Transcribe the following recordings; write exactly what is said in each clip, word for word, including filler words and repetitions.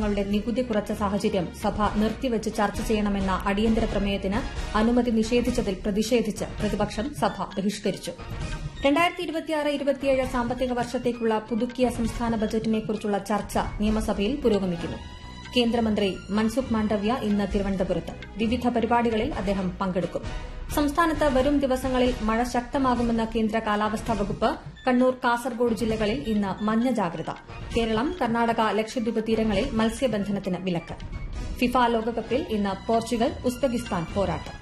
മദ്യങ്ങളുടെ നികുതി കുറച്ച സാഹചര്യം സഭ നിർത്തിവച്ച് ചർച്ച ചെയ്യണമെന്ന അടിയന്തര പ്രമേയത്തിന് അനുമതി നിഷേധിച്ചതിൽ പ്രതിഷേധിച്ച് പ്രതിപക്ഷം സഭ ബഹിഷ്കരിച്ചു. രണ്ടായിരത്തി ഇരുപത്തിയാറ് ഇരുപത്തിയേഴ് സാമ്പത്തിക വർഷത്തേക്കുള്ള പുതുക്കിയ സംസ്ഥാന ബജറ്റിനെക്കുറിച്ചുള്ള ചർച്ച നിയമസഭയിൽ പുരോഗമിക്കുന്നു. കേന്ദ്രമന്ത്രി മൻസുഖ് മാണ്ഡവ്യ ഇന്ന് തിരുവനന്തപുരത്ത്. വിവിധ പരിപാടികളിൽ അദ്ദേഹം പങ്കെടുക്കും. സംസ്ഥാനത്ത് വരും ദിവസങ്ങളിൽ മഴ ശക്തമാകുമെന്ന് കേന്ദ്ര കാലാവസ്ഥാ വകുപ്പ്. കണ്ണൂർ, കാസർഗോഡ് ജില്ലകളിൽ ഇന്ന് മഞ്ഞ ജാഗ്രത. കേരളം, കർണാടക, ലക്ഷദ്വീപ് തീരങ്ങളിൽ മത്സ്യബന്ധനത്തിന് വിലക്ക്. ഫിഫ ലോകകപ്പിൽ ഇന്ന് പോർച്ചുഗൽ ഉസ്ബെക്കിസ്ഥാൻ പോരാട്ടം.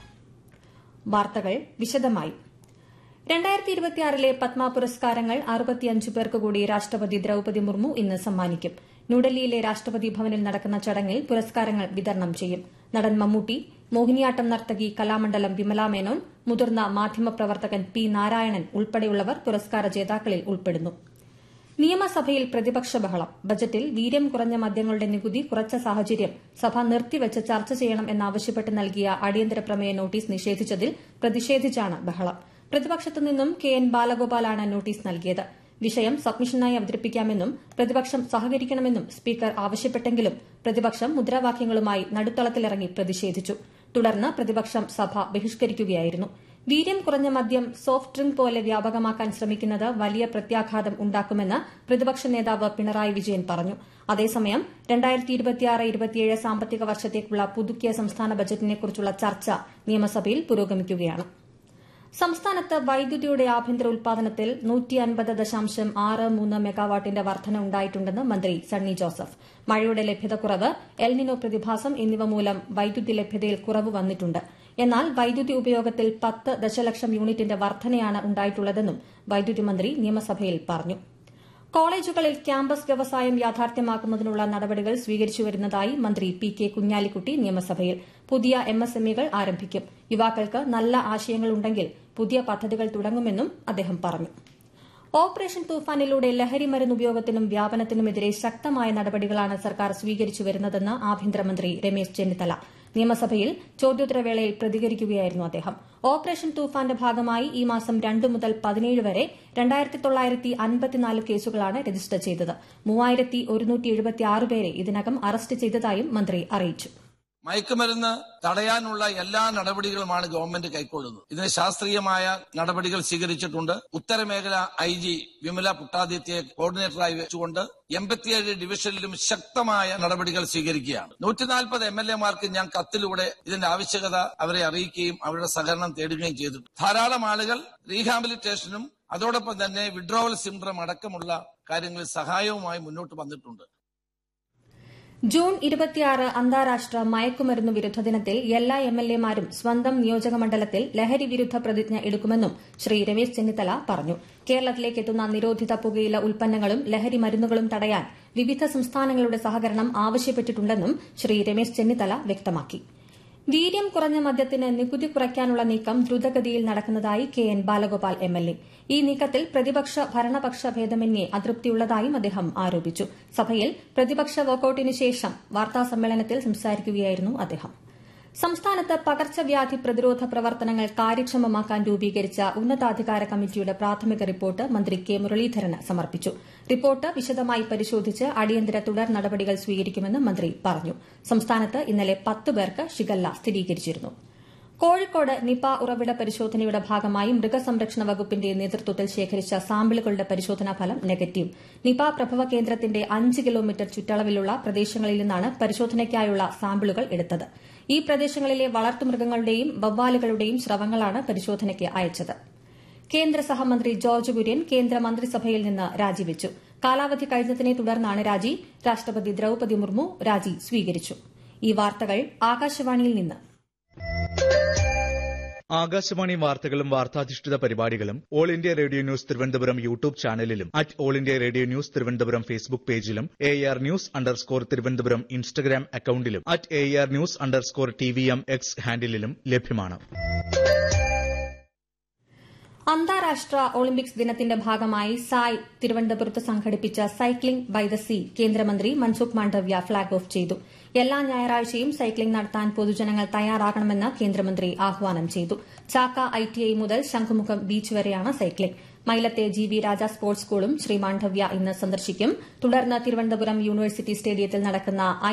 വാർത്തകൾ വിശദമായി. രണ്ടായിരത്തി ഇരുപത്തിയാറിലെ പത്മ പുരസ്കാരങ്ങൾ അറുപത്തിയഞ്ച് പേർക്ക് കൂടി രാഷ്ട്രപതി ദ്രൌപദി മുർമു ഇന്ന് സമ്മാനിക്കും. ന്യൂഡൽഹിയിലെ രാഷ്ട്രപതി ഭവനിൽ നടക്കുന്ന ചടങ്ങിൽ പുരസ്കാരങ്ങൾ വിതരണം ചെയ്യും. നടൻ മമ്മൂട്ടി, മോഹിനിയാട്ടം നർത്തകി കലാമണ്ഡലം വിമല മേനോൻ, മുതിർന്ന മാധ്യമപ്രവർത്തകൻ പി നാരായണൻ ഉൾപ്പെടെയുള്ളവർ പുരസ്കാര ജേതാക്കളിൽ ഉൾപ്പെടുന്നു. നിയമസഭയിൽ പ്രതിപക്ഷ ബഹളം. ബജറ്റിൽ വീര്യം കുറഞ്ഞ മദ്യങ്ങളുടെ നികുതി കുറച്ച സാഹചര്യം സഭ നിർത്തിവച്ച് ചർച്ച ചെയ്യണം എന്നാവശ്യപ്പെട്ട് നൽകിയ അടിയന്തര പ്രമേയ നോട്ടീസ് നിഷേധിച്ചതിൽ പ്രതിഷേധിച്ചാണ് ബഹളം. പ്രതിപക്ഷത്തു നിന്നും കെ എൻ ബാലഗോപാലാണ് നോട്ടീസ് നൽകിയത്. വിഷയം സബ്മിഷനായി അവതരിപ്പിക്കാമെന്നും പ്രതിപക്ഷം സഹകരിക്കണമെന്നും സ്പീക്കർ ആവശ്യപ്പെട്ടെങ്കിലും പ്രതിപക്ഷം മുദ്രാവാക്യങ്ങളുമായി നടുത്തളത്തിലിറങ്ങി പ്രതിഷേധിച്ചു. തുടർന്ന് പ്രതിപക്ഷം സഭ ബഹിഷ്കരിക്കുകയായിരുന്നു. വീര്യം കുറഞ്ഞ മദ്യം സോഫ്റ്റ് ഡ്രിങ്ക് പോലെ വ്യാപകമാക്കാൻ ശ്രമിക്കുന്നത് വലിയ പ്രത്യാഘാതം ഉണ്ടാക്കുമെന്ന് പ്രതിപക്ഷ നേതാവ് പിണറായി വിജയൻ പറഞ്ഞു. അതേസമയം രണ്ടായിരത്തി ഇരുപത്തിയാറ് ഇരുപത്തിയേഴ് സാമ്പത്തിക വർഷത്തേക്കുള്ള പുതുക്കിയ സംസ്ഥാന ബജറ്റിനെക്കുറിച്ചുള്ള ചർച്ച നിയമസഭയിൽ പുരോഗമിക്കുകയാണ്. സംസ്ഥാനത്ത് വൈദ്യുതിയുടെ ആഭ്യന്തര ഉൽപാദനത്തിൽ നൂറ്റി അൻപത് ദശാംശം ആറ് മൂന്ന് മെഗാവാട്ടിന്റെ വർധന ഉണ്ടായിട്ടുണ്ടെന്ന് മന്ത്രി സണ്ണി ജോസഫ്. മഴയുടെ ലഭ്യതക്കുറവ്, എൽനിനോ പ്രതിഭാസം എന്നിവ മൂലം വൈദ്യുതി ലഭ്യതയിൽ കുറവ് വന്നിട്ടുണ്ട്. എന്നാൽ വൈദ്യുതി ഉപയോഗത്തിൽ പത്ത് ദശലക്ഷം യൂണിറ്റിന്റെ വർധനയാണ് ഉണ്ടായിട്ടുള്ളതെന്നും വൈദ്യുതി മന്ത്രി നിയമസഭയിൽ പറഞ്ഞു. കോളേജുകളിൽ ക്യാമ്പസ് വ്യവസായം യാഥാർത്ഥ്യമാക്കുന്നതിനുള്ള നടപടികൾ സ്വീകരിച്ചുവരുന്നതായി മന്ത്രി പി കെ കുഞ്ഞാലിക്കുട്ടി നിയമസഭയിൽ. പുതിയ എം എസ് എം ഇകൾ ആരംഭിക്കും. യുവാക്കൾക്ക് നല്ല ആശയങ്ങളുണ്ടെങ്കിൽ പുതിയ പദ്ധതികൾ തുടങ്ങുമെന്നും അദ്ദേഹം പറഞ്ഞു. ഓപ്പറേഷൻ തൂഫാനിലൂടെ ലഹരിമരുന്ന് ഉപയോഗത്തിനും വ്യാപനത്തിനുമെതിരെ ശക്തമായ നടപടികളാണ് സർക്കാർ സ്വീകരിച്ചുവരുന്നതെന്ന് ആഭ്യന്തരമന്ത്രി രമേശ് ചെന്നിത്തല. നിയമസഭയിൽ ചോദ്യോത്തരവേളയിൽ പ്രതികരിക്കുകയായിരുന്നു അദ്ദേഹം. ഓപ്പറേഷൻ തൂഫാന്റെ ഭാഗമായി ഈ മാസം രണ്ട് മുതൽ പതിനേഴ് വരെ രണ്ടായിരത്തി തൊള്ളായിരത്തി അൻപത്തിനാല് കേസുകളാണ് രജിസ്റ്റർ ചെയ്തത്. മൂവായിരത്തി ഒരുന്നൂറ്റി എഴുപത്തിയാറ് പേരെ ഇതിനകം അറസ്റ്റ് ചെയ്തതായും മന്ത്രി അറിയിച്ചു. മയക്കുമരുന്ന് തടയാനുള്ള എല്ലാ നടപടികളുമാണ് ഗവൺമെന്റ് കൈക്കൊള്ളുന്നത്. ഇതിന് ശാസ്ത്രീയമായ നടപടികൾ സ്വീകരിച്ചിട്ടുണ്ട്. ഉത്തരമേഖല ഐ ജി വിമല പുട്ടാദിത്യയെ കോർഡിനേറ്ററായി വെച്ചുകൊണ്ട് എൺപത്തിയേഴ് ഡിവിഷനിലും ശക്തമായ നടപടികൾ സ്വീകരിക്കുകയാണ്. നൂറ്റിനാൽപ്പത് എം എൽ എമാർക്ക് ഞാൻ കത്തിലൂടെ ഇതിന്റെ ആവശ്യകത അവരെ അറിയിക്കുകയും അവരുടെ സഹകരണം തേടുകയും ചെയ്തു. ധാരാളം ആളുകൾ റീഹാബിലിറ്റേഷനും അതോടൊപ്പം തന്നെ വിഡ്രോവൽ സിൻഡ്രോം അടക്കമുള്ള കാര്യങ്ങളിൽ സഹായവുമായി മുന്നോട്ട് വന്നിട്ടുണ്ട്. ജൂൺ ഇരുപത്തിയാറ് അന്താരാഷ്ട്ര മയക്കുമരുന്ന് വിരുദ്ധ ദിനത്തിൽ എല്ലാ എം എൽ എമാരും സ്വന്തം നിയോജകമണ്ഡലത്തിൽ ലഹരി വിരുദ്ധ പ്രതിജ്ഞ എടുക്കുമെന്നും ശ്രീ രമേശ് ചെന്നിത്തല പറഞ്ഞു. കേരളത്തിലേക്ക് എത്തുന്ന നിരോധിത പുകയില ഉൽപ്പന്നങ്ങളും ലഹരി മരുന്നുകളും തടയാൻ വിവിധ സംസ്ഥാനങ്ങളുടെ സഹകരണം ആവശ്യപ്പെട്ടിട്ടുണ്ടെന്നും ശ്രീ രമേശ് ചെന്നിത്തല വ്യക്തമാക്കി. വീര്യം കുറഞ്ഞ മദ്യത്തിന് നികുതി കുറയ്ക്കാനുള്ള നീക്കം ദ്രുതഗതിയിൽ നടക്കുന്നതായി K N Balagopal M L A. ഈ നീക്കത്തിൽ പ്രതിപക്ഷ ഭരണപക്ഷ ഭേദമന്യേ അതൃപ്തിയുള്ളതായും അദ്ദേഹം ആരോപിച്ചു. സഭയിൽ പ്രതിപക്ഷ വാക്കൌട്ടിന് ശേഷം വാർത്താസമ്മേളനത്തിൽ സംസാരിക്കുകയായിരുന്നു അദ്ദേഹം. സംസ്ഥാനത്ത് പകർച്ചവ്യാധി പ്രതിരോധ പ്രവർത്തനങ്ങൾ കാര്യക്ഷമമാക്കാൻ രൂപീകരിച്ച ഉന്നതാധികാര കമ്മിറ്റിയുടെ പ്രാഥമിക റിപ്പോർട്ട് മന്ത്രി കെ മുരളീധരന് സമർപ്പിച്ചു. റിപ്പോർട്ട് വിശദമായി പരിശോധിച്ച് അടിയന്തര തുടർ നടപടികൾ സ്വീകരിക്കുമെന്ന് മന്ത്രി പറഞ്ഞു. സംസ്ഥാനത്ത് ഇന്നലെ പത്ത് പേർക്ക് ഷിഗല്ല സ്ഥിരീകരിച്ചിരുന്നു. കോഴിക്കോട് നിപ ഉറവിട പരിശോധനയുടെ ഭാഗമായി മൃഗസംരക്ഷണ വകുപ്പിന്റെ നേതൃത്വത്തിൽ ശേഖരിച്ച സാമ്പിളുകളുടെ പരിശോധനാ ഫലം നെഗറ്റീവ്. നിപ പ്രഭവ കേന്ദ്രത്തിന്റെ അഞ്ച് കിലോമീറ്റർ ചുറ്റളവിലുള്ള പ്രദേശങ്ങളിൽ നിന്നാണ് പരിശോധനയ്ക്കായുള്ള സാമ്പിളുകൾ എടുത്തത്. ഈ പ്രദേശങ്ങളിലെ വളർത്തുമൃഗങ്ങളുടെയും വവ്വാലുകളുടെയും സ്രവങ്ങളാണ് പരിശോധനയ്ക്ക് അയച്ചത്. കേന്ദ്ര സഹമന്ത്രി ജോർജ് കുര്യൻ കേന്ദ്ര മന്ത്രിസഭയിൽ നിന്ന് രാജിവെച്ചു. കാലാവധി കഴിഞ്ഞതിനെ തുടർന്നാണ് രാജി. രാഷ്ട്രപതി ദ്രൌപദി മുർമു രാജി സ്വീകരിച്ചു. ഈ വാർത്തകൾ ആകാശവാണിയിൽ നിന്ന്. ആകാശവാണി വാർത്തകളും വാർത്താധിഷ്ഠിത പരിപാടികളും all India radio news Thiruvananthapuram YouTube ചാനലിലും at all India radio news Thiruvananthapuram Facebook പേജിലും A R news underscore Thiruvananthapuram Instagram അക്കൌണ്ടിലും at A R news underscore T V M X ഹാൻഡിലും ലഭ്യമാണ്. അന്താരാഷ്ട്ര ഒളിമ്പിക്സ് ദിനത്തിന്റെ ഭാഗമായി സായ് തിരുവനന്തപുരത്ത് സംഘടിപ്പിച്ച സൈക്ലിംഗ് ബൈ ദ സീ കേന്ദ്രമന്ത്രി മൻസുഖ് മാണ്ഡവ്യ ഫ്ളാഗ് ഓഫ് ചെയ്തു. എല്ലാ ഞായറാഴ്ചയും സൈക്ലിംഗ് നടത്താൻ പൊതുജനങ്ങൾ തയ്യാറാകണമെന്ന് കേന്ദ്രമന്ത്രി ആഹ്വാനം ചെയ്തു. ചാക്ക ഐ ടി ഐ മുതൽ ശംഖുമുഖം ബീച്ച് വരെയാണ് സൈക്ലിംഗ്. മൈലത്തെ ജി വി രാജ സ്പോർട്സ് സ്കൂളും ശ്രീ മാണ്ഡവ്യ ഇന്ന് സന്ദർശിക്കും. തുടർന്ന് തിരുവനന്തപുരം യൂണിവേഴ്സിറ്റി സ്റ്റേഡിയത്തിൽ നടക്കുന്ന